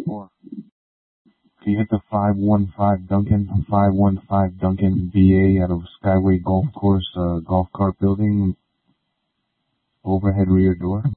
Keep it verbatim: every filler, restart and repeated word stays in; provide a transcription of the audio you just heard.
four. Can you hit the five one five Duncan, five one five Duncan B A out of Skyway Golf Course, uh, golf cart building, overhead rear door?